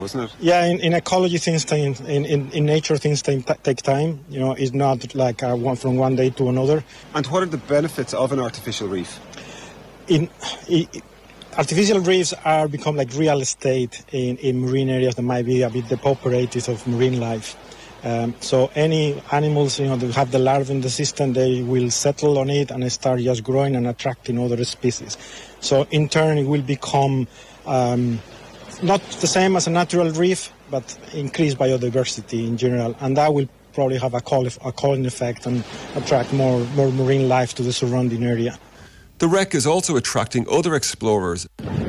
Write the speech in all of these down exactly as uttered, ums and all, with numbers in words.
wasn't it? Yeah, in, in ecology things take, in, in, in nature things take, take time. You know, it's not like uh, one from one day to another. And what are the benefits of an artificial reef? In, in Artificial reefs are become like real estate in, in marine areas that might be a bit depopulated of marine life. Um, so any animals, you know, that have the larvae in the system, they will settle on it and start just growing and attracting other species. So in turn, it will become um, not the same as a natural reef, but increased biodiversity in general, and that will probably have a calling, a calling effect and attract more, more marine life to the surrounding area. The wreck is also attracting other explorers.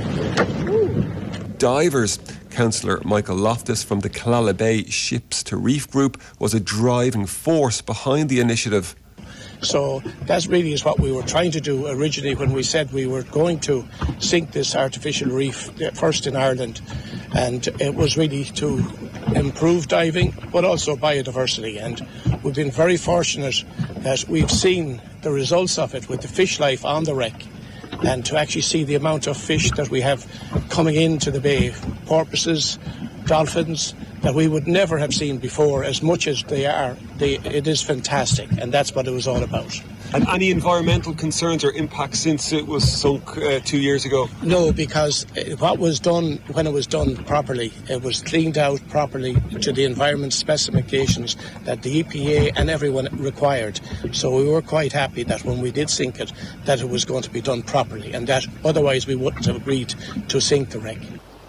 Divers. Councillor Michael Loftus from the Killala Bay Ships to Reef Group was a driving force behind the initiative. So that really is what we were trying to do originally when we said we were going to sink this artificial reef first in Ireland, and it was really to improve diving but also biodiversity, and we've been very fortunate that we've seen the results of it with the fish life on the wreck, and to actually see the amount of fish that we have coming into the bay, porpoises, dolphins, that we would never have seen before. As much as they are, they, it is fantastic, and that's what it was all about. And any environmental concerns or impacts since it was sunk uh, two years ago? No, because what was done when it was done properly, it was cleaned out properly to the environment specifications that the E P A and everyone required. So we were quite happy that when we did sink it, that it was going to be done properly, and that otherwise we wouldn't have agreed to sink the wreck.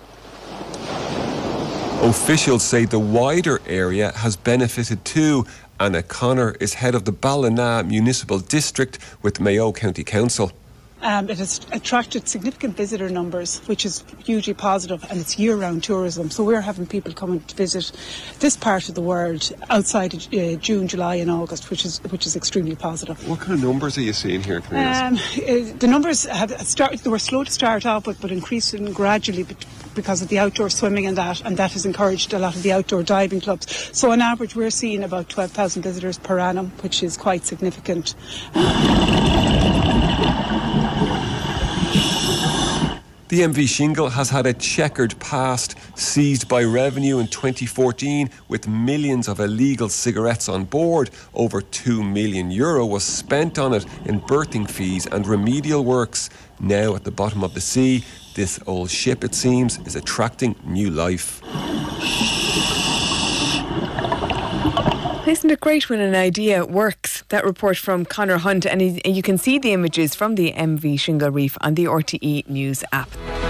Officials say the wider area has benefited too. Anna Connor is head of the Ballina Municipal District with Mayo County Council. Um, it has attracted significant visitor numbers, which is hugely positive, and it's year-round tourism. So we're having people coming to visit this part of the world outside of uh, June, July and August, which is which is extremely positive. What kind of numbers are you seeing here, um, uh, The numbers have started, they were slow to start off with, but increasing gradually because of the outdoor swimming and that, and that has encouraged a lot of the outdoor diving clubs. So on average, we're seeing about twelve thousand visitors per annum, which is quite significant. The M V Shingle has had a checkered past, seized by revenue in twenty fourteen with millions of illegal cigarettes on board. Over two million euro was spent on it in berthing fees and remedial works. Now at the bottom of the sea, this old ship, it seems, is attracting new life. Isn't it great when an idea works? That report from Conor Hunt, and you can see the images from the M V Shingle Reef on the R T E News app.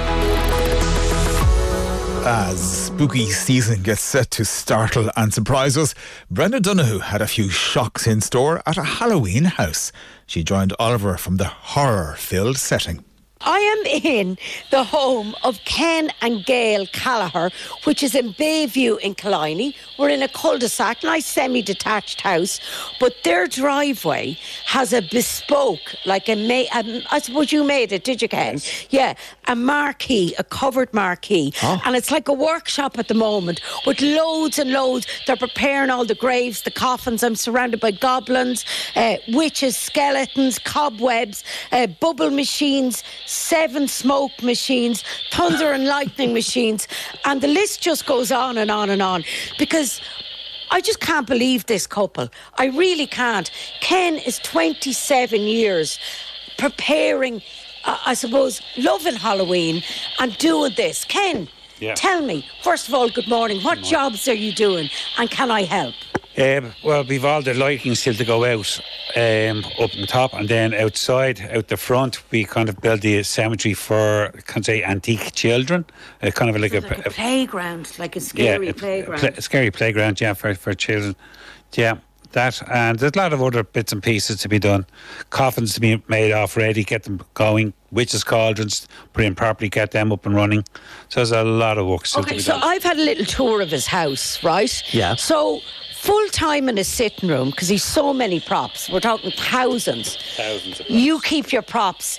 As spooky season gets set to startle and surprise us, Brenda Donoghue had a few shocks in store at a Halloween house. She joined Oliver from the horror-filled setting. I am in the home of Ken and Gail Callagher, which is in Bayview in Killiney. We're in a cul-de-sac, nice semi-detached house, but their driveway has a bespoke, like a, ma- a I suppose you made it, did you, Ken? Yes. Yeah, a marquee, a covered marquee. Oh. And it's like a workshop at the moment with loads and loads. They're preparing all the graves, the coffins. I'm surrounded by goblins, uh, witches, skeletons, cobwebs, uh, bubble machines, seven smoke machines, thunder and lightning machines, and the list just goes on and on and on, because I just can't believe this couple. I really can't. Ken is twenty-seven years preparing, uh, I suppose, loving Halloween and doing this. Ken, yeah. Tell me, first of all, good morning. What good morning. Jobs are you doing, and can I help? Um, well, we've all the lighting still to go out um, up on the top, and then outside, out the front, we kind of build the cemetery for, can I say, antique children. Uh, kind of like, so a, like a, a playground, like a scary yeah, playground. A, pl- a scary playground, yeah, for, for children. Yeah, that, and there's a lot of other bits and pieces to be done. Coffins to be made off ready, get them going. Witches' cauldrons, put in properly, get them up and running. So there's a lot of work still okay, to be so done. Okay, so I've had a little tour of his house, right? Yeah. So full time in his sitting room, because he's so many props. We're talking thousands. Thousands of props. You keep your props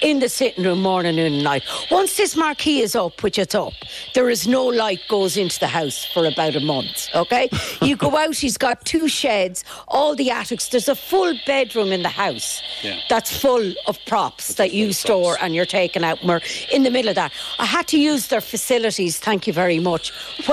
in the sitting room morning, noon and night. Once this marquee is up, which it's up, there is no light goes into the house for about a month, okay? You go out, he's got two sheds, all the attics. There's a full bedroom in the house yeah. that's full of props that you store props. And you're taking out. And we're in the middle of that. I had to use their facilities, thank you very much,